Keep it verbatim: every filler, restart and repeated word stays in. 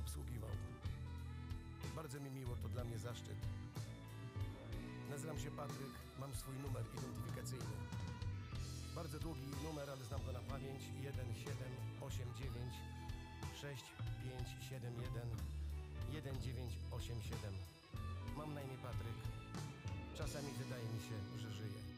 obsługiwał. Bardzo mi miło, to dla mnie zaszczyt. Nazywam się Patryk, mam swój numer identyfikacyjny. Bardzo długi numer, ale znam go na pamięć. jeden siedem osiem dziewięć sześć pięć siedem jeden jeden dziewięć osiem siedem. Mam na imię Patryk. Czasami wydaje mi się, że żyję.